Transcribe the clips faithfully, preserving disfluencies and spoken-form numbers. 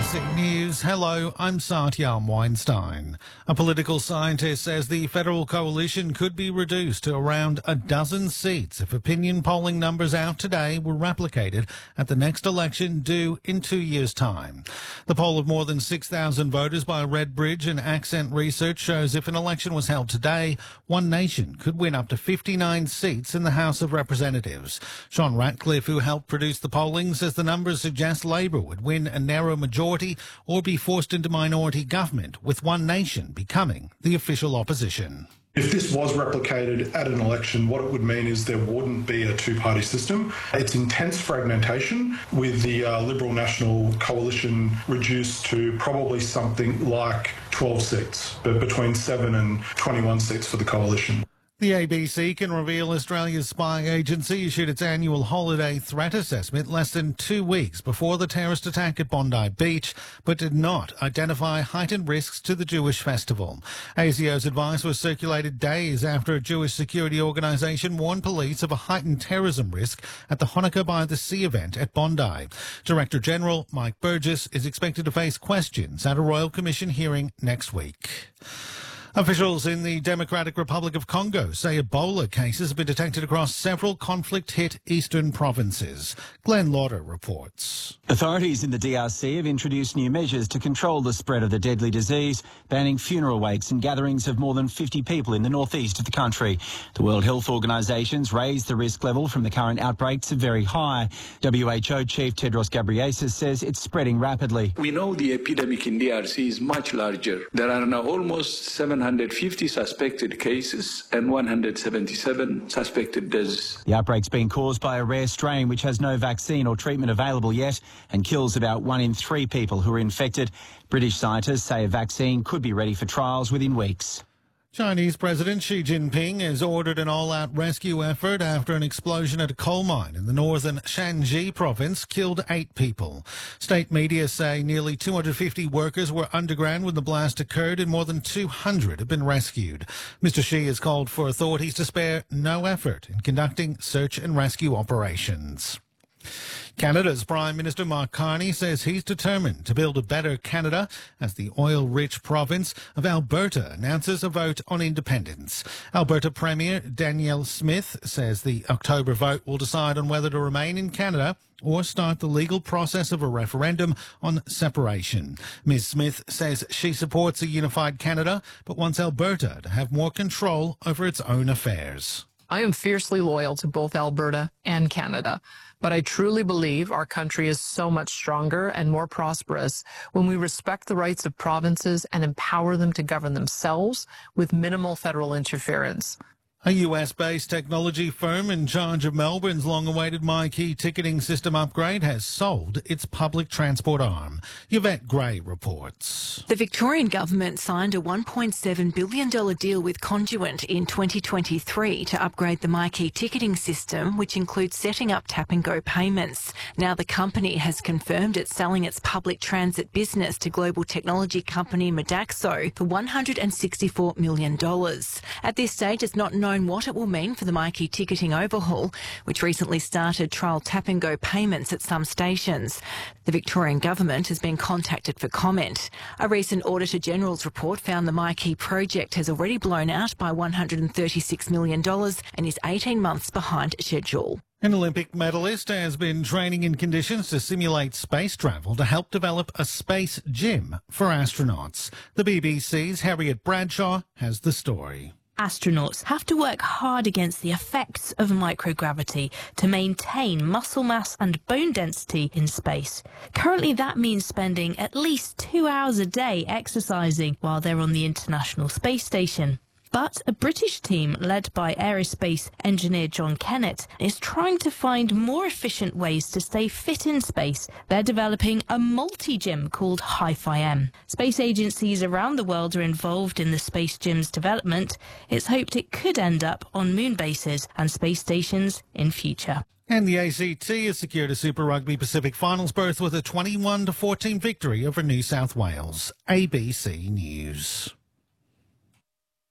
C News. Hello, I'm Satyam Weinstein. A political scientist says the federal coalition could be reduced to around a dozen seats if opinion polling numbers out today were replicated at the next election due in two years' time. The poll of more than six thousand voters by Redbridge and Accent Research shows if an election was held today, One Nation could win up to fifty-nine seats in the House of Representatives. Sean Ratcliffe, who helped produce the polling, says the numbers suggest Labor would win a narrow majority or be forced into minority government, with One Nation becoming the official opposition. If this was replicated at an election, what it would mean is there wouldn't be a two-party system. It's intense fragmentation, with the uh, Liberal National Coalition reduced to probably something like twelve seats, but between seven and twenty-one seats for the coalition. The A B C can reveal Australia's spy agency issued its annual holiday threat assessment less than two weeks before the terrorist attack at Bondi Beach, but did not identify heightened risks to the Jewish festival. A C O's advice was circulated days after a Jewish security organisation warned police of a heightened terrorism risk at the Hanukkah by the Sea event at Bondi. Director General Mike Burgess is expected to face questions at a Royal Commission hearing next week. Officials in the Democratic Republic of Congo say Ebola cases have been detected across several conflict-hit eastern provinces. Glenn Lauder reports. Authorities in the D R C have introduced new measures to control the spread of the deadly disease, banning funeral wakes and gatherings of more than fifty people in the northeast of the country. The World Health Organisation's raised the risk level from the current outbreak to very high. W H O Chief Tedros Ghebreyesus says it's spreading rapidly. We know the epidemic in D R C is much larger. There are now almost seven hundred fifty suspected cases and one hundred seventy-seven suspected deaths. The outbreak's been caused by a rare strain which has no vaccine or treatment available yet and kills about one in three people who are infected. British scientists say a vaccine could be ready for trials within weeks. Chinese President Xi Jinping has ordered an all-out rescue effort after an explosion at a coal mine in the northern Shanxi province killed eight people. State media say nearly two hundred fifty workers were underground when the blast occurred and more than two hundred have been rescued. Mister Xi has called for authorities to spare no effort in conducting search and rescue operations. Canada's Prime Minister Mark Carney says he's determined to build a better Canada as the oil-rich province of Alberta announces a vote on independence. Alberta Premier Danielle Smith says the October vote will decide on whether to remain in Canada or start the legal process of a referendum on separation. Miz Smith says she supports a unified Canada but wants Alberta to have more control over its own affairs. I am fiercely loyal to both Alberta and Canada, but I truly believe our country is so much stronger and more prosperous when we respect the rights of provinces and empower them to govern themselves with minimal federal interference. A U S-based technology firm in charge of Melbourne's long-awaited MyKey ticketing system upgrade has sold its public transport arm. Yvette Gray reports. The Victorian government signed a one point seven billion dollars deal with Conduent in twenty twenty-three to upgrade the MyKey ticketing system, which includes setting up tap-and-go payments. Now the company has confirmed it's selling its public transit business to global technology company Modaxo for one hundred sixty-four million dollars. At this stage, it's not known what it will mean for the MyKey ticketing overhaul, which recently started trial tap-and-go payments at some stations. The Victorian government has been contacted for comment. A recent Auditor General's report found the MyKey project has already blown out by one hundred thirty-six million dollars and is eighteen months behind schedule. An Olympic medalist has been training in conditions to simulate space travel to help develop a space gym for astronauts. The B B C's Harriet Bradshaw has the story. Astronauts have to work hard against the effects of microgravity to maintain muscle mass and bone density in space. Currently, that means spending at least two hours a day exercising while they're on the International Space Station. But a British team led by aerospace engineer John Kennett is trying to find more efficient ways to stay fit in space. They're developing a multi-gym called Hi-Fi-M. Space agencies around the world are involved in the space gym's development. It's hoped it could end up on moon bases and space stations in future. And the A C T has secured a Super Rugby Pacific finals berth with a twenty-one to fourteen victory over New South Wales. A B C News.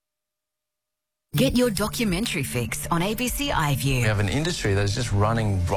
Get your documentary fix on A B C iView. We have an industry that's just running